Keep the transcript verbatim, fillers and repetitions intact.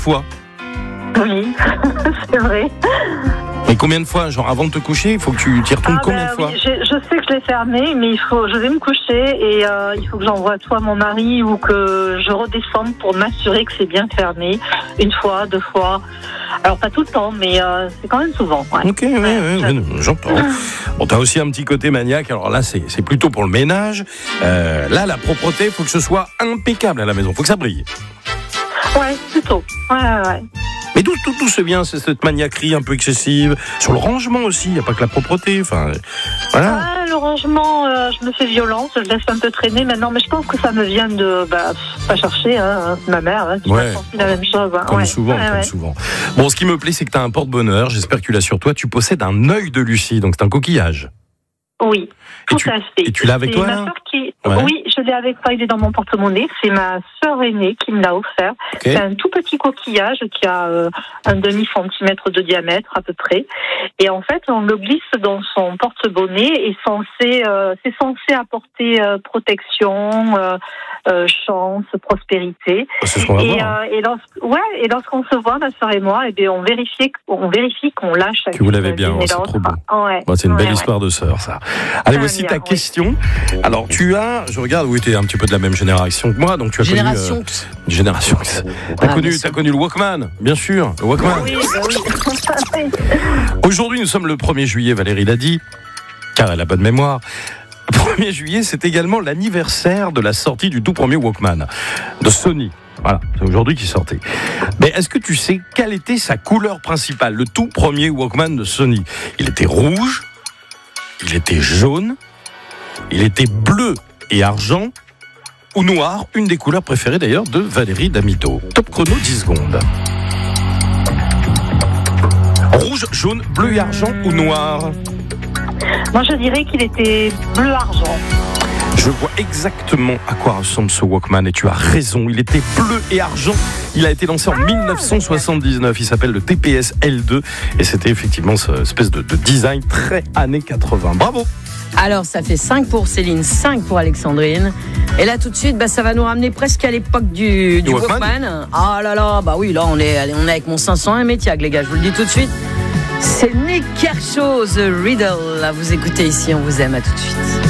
fois. Oui, c'est vrai. Mais combien de fois? Genre avant de te coucher, il faut que tu t'y retournes Ah combien ben de fois? oui, je, je sais que je l'ai fermé, mais il faut, je vais me coucher et euh, il faut que j'envoie soit mon mari ou que je redescende pour m'assurer que c'est bien fermé. Une fois, deux fois. Alors pas tout le temps, mais euh, c'est quand même souvent. Ouais. Ok, oui, Ouais, oui, je- oui, j'entends. Bon, t'as aussi un petit côté maniaque. Alors là, c'est, c'est plutôt pour le ménage. Euh, là, la propreté, il faut que ce soit impeccable à la maison. Il faut que ça brille. Ouais, plutôt. Ouais, ouais, ouais. Mais d'où tout, tout se vient, c'est cette maniaquerie un peu excessive. Sur le rangement aussi, il n'y a pas que la propreté. Enfin, voilà. Ah, le rangement, euh, je me fais violence, je laisse un peu traîner maintenant, mais je pense que ça me vient de, bah, pas chercher, hein, ma mère, hein, qui Ouais. m'a sorti la même chose. Hein. Comme Ouais. souvent, Ouais, comme ouais. souvent. Bon, ce qui me plaît, c'est que tu as un porte-bonheur. J'espère que tu l'as sur toi. Tu possèdes un œil de Lucie, donc c'est un coquillage. Oui, tout tu- à fait. et tu l'as avec C'est toi, ma là sœur qui... Ouais. Oui, je l'ai avec moi, il est dans mon porte-monnaie. C'est ma sœur aînée qui me l'a offert. Ok. C'est un tout petit coquillage qui a euh, un demi-centimètre de diamètre à peu près. Et en fait, on le glisse dans son porte-bonnet et censé, euh, c'est censé apporter euh, protection, euh, euh, chance, prospérité. C'est ce qu'on va Et, voir. euh, et, lorsqu'- ouais, et lorsqu'on se voit, ma sœur et moi, eh bien, on vérifie, on vérifie qu'on lâche. Que vous l'avez bien, l'une et c'est l'autre. trop beau. Ouais. Bon, c'est une Ouais, belle ouais. histoire de sœur, ça. Allez, Ah, voici bien, ta oui. question. Alors, tu as, je regarde, oui, tu es un petit peu de la même génération que moi, donc tu as Génération. connu. Euh, génération. T'as Ah, connu, bien t'as sûr. connu le Walkman, bien sûr, le Walkman. Oui, bah oui. Aujourd'hui, nous sommes le premier juillet, Valérie l'a dit, car elle a bonne mémoire. Le premier juillet, c'est également l'anniversaire de la sortie du tout premier Walkman de Sony. Voilà, c'est aujourd'hui qu'il sortait. Mais est-ce que tu sais quelle était sa couleur principale, le tout premier Walkman de Sony? Il était rouge, il était jaune, il était bleu et argent, ou noir, une des couleurs préférées d'ailleurs de Valérie Damido. Top chrono, dix secondes. Rouge, jaune, bleu et argent ou noir? Moi, je dirais qu'il était bleu-argent. Je vois exactement à quoi ressemble ce Walkman et tu as raison, il était bleu et argent. Il a été lancé en dix-neuf cent soixante-dix-neuf, il s'appelle le T P S L deux et c'était effectivement cette espèce de, de design très années quatre-vingts. Bravo! Alors, ça fait cinq pour Céline, cinq pour Alexandrine. Et là, tout de suite, bah, ça va nous ramener presque à l'époque du, du Walkman. Walkman. Ah là là, bah oui, là, on est, on est avec mon cinq cent un Métiac, les gars, je vous le dis tout de suite. C'est Nick Kershaw, The Riddle. Vous écoutez ici, on vous aime, à tout de suite.